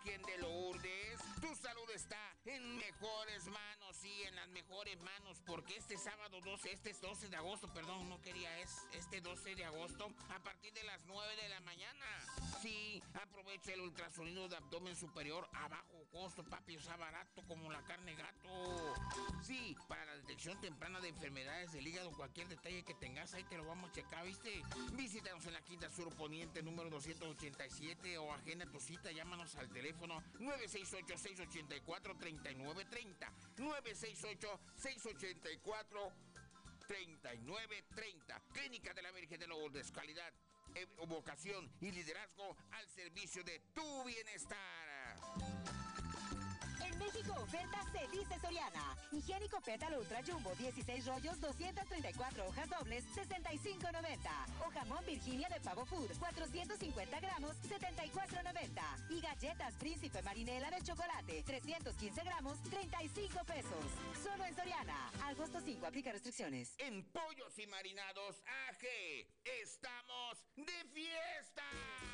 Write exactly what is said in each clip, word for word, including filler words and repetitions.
Virgen de Lourdes, tu salud está en mejores manos, sí, en las mejores manos, porque este sábado doce, este es doce de agosto, perdón, no quería, es este doce de agosto, a partir de las nueve de la mañana. Sí, aprovecha el ultrasonido de abdomen superior a bajo costo, papi, o sea, barato como la carne gato. Sí, para la detección temprana de enfermedades del hígado, cualquier detalle que tengas, ahí te lo vamos a checar, ¿viste? Visítanos en la Quinta Sur Poniente, número doscientos ochenta y siete, o agenda tu cita, llámanos al teléfono nueve seis ocho, seis ocho cuatro, tres nueve tres cero, nueve seis ocho, seis ocho cuatro, tres nueve tres cero. Clínica de la Virgen de Lourdes, calidad, eh, vocación y liderazgo al servicio de tu bienestar. En México oferta se dice Soriana. Higiénico Pétalo Ultra Jumbo, dieciséis rollos, doscientas treinta y cuatro hojas dobles, sesenta y cinco noventa. O jamón Virginia de Pavo Food, cuatrocientos cincuenta gramos, setenta y cuatro noventa. Y galletas Príncipe Marinela de chocolate, trescientos quince gramos, treinta y cinco pesos. Solo en Soriana. Agosto cinco, aplica restricciones. En Pollos y Marinados A G, estamos de fiesta.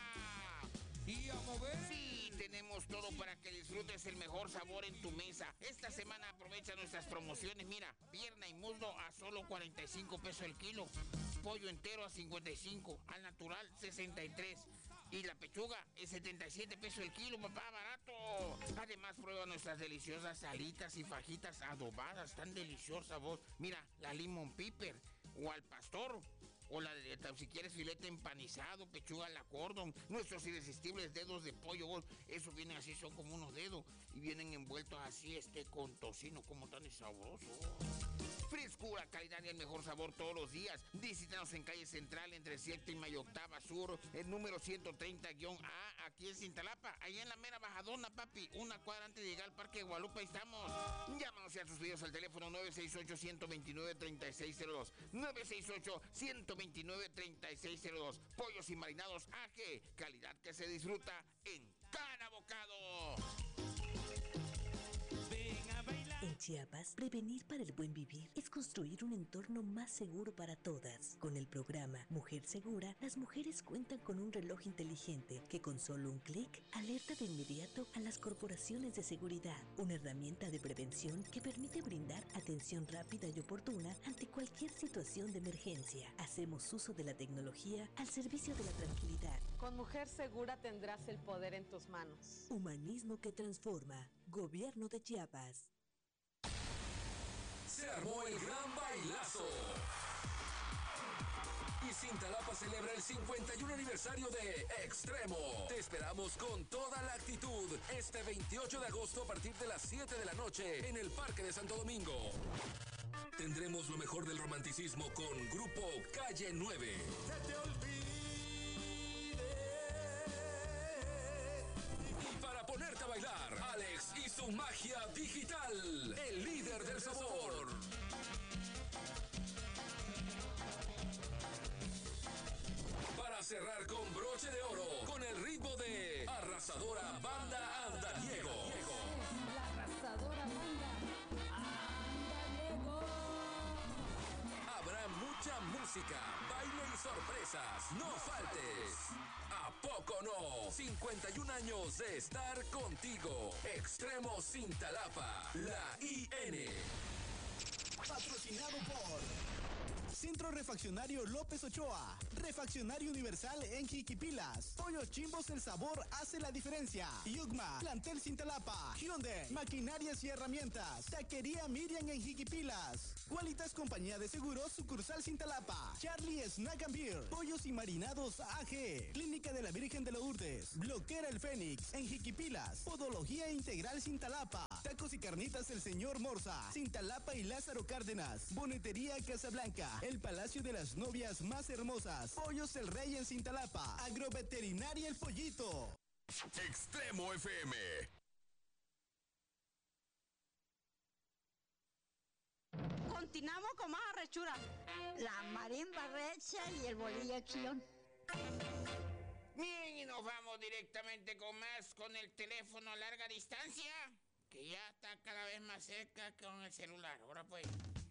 Y a mover. Sí, tenemos todo para que disfrutes el mejor sabor en tu mesa. Esta semana aprovecha nuestras promociones. Mira, pierna y muslo a solo cuarenta y cinco pesos el kilo. Pollo entero a cincuenta y cinco, al natural sesenta y tres. Y la pechuga es setenta y siete pesos el kilo, papá, barato. Además, prueba nuestras deliciosas salitas y fajitas adobadas, tan deliciosas vos. Mira, la lemon pepper o al pastor. O la de, si quieres filete empanizado, pechuga a la cordon, nuestros irresistibles dedos de pollo, vos, esos vienen así, son como unos dedos, y vienen envueltos así, este, con tocino, como tan sabroso. Frescura, calidad y el mejor sabor todos los días. Visítanos en calle Central, entre séptima y octava sur, el número ciento treinta A, aquí en Cintalapa, allá en la mera bajadona, papi, una cuadra antes de llegar al Parque de Guadalupe, ahí estamos. Llámanos y a sus videos al teléfono nueve seis ocho, uno dos nueve, tres seis cero dos, nueve seis ocho, uno dos nueve, tres seis cero dos. Pollos y Marinados A G, calidad que se disfruta en cada bocado. En Chiapas, prevenir para el buen vivir es construir un entorno más seguro para todas. Con el programa Mujer Segura, las mujeres cuentan con un reloj inteligente que con solo un clic alerta de inmediato a las corporaciones de seguridad. Una herramienta de prevención que permite brindar atención rápida y oportuna ante cualquier situación de emergencia. Hacemos uso de la tecnología al servicio de la tranquilidad. Con Mujer Segura tendrás el poder en tus manos. Humanismo que transforma. Gobierno de Chiapas. Se armó el gran bailazo. Y Cintalapa celebra el cincuenta y uno aniversario de Extremo. Te esperamos con toda la actitud este veintiocho de agosto a partir de las siete de la noche en el Parque de Santo Domingo. Tendremos lo mejor del romanticismo con Grupo Calle nueve. Se te olvide. Y para ponerte a bailar, Alex y su magia digital, el líder del sabor. Para cerrar con broche de oro, con el ritmo de Arrasadora Banda Andariego. La arrasadora banda Andariego. Habrá mucha música, baile y sorpresas. No faltes. ¿A poco no? cincuenta y un años de estar contigo. Extremo Cintalapa, la I N. Patrocinado por Centro Refaccionario López Ochoa, Refaccionario Universal en Jiquipilas, Pollos Chimbos, el sabor hace la diferencia. Yugma, Plantel Cintalapa, Hyundai, Maquinarias y Herramientas, Taquería Miriam en Jiquipilas, Qualitas Compañía de Seguros, sucursal Cintalapa, Charlie Snack and Beer, Pollos y Marinados A G, Clínica de la Virgen de Lourdes, Bloquera el Fénix en Jiquipilas, Podología Integral Cintalapa, Tacos y Carnitas el Señor Morza, Cintalapa y Lázaro Cárdenas, Bonetería Casablanca, el Palacio de las Novias más hermosas, Pollos el Rey en Cintalapa, Agroveterinaria El Pollito. Extremo F M. Continuamos con más arrechura. La marimba recha y el bolillo chillón. Bien, y nos vamos directamente con más, con el teléfono a larga distancia, que ya está cada vez más cerca con el celular. Ahora pues.